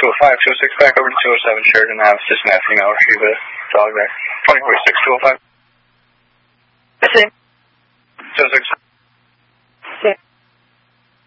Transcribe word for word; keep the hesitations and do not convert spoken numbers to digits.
two oh five, two oh six back over to two oh seven Sheridan Ave, Cincinnati. I'll retrieve a dog there. twenty forty-six, two oh five. The same. two oh six.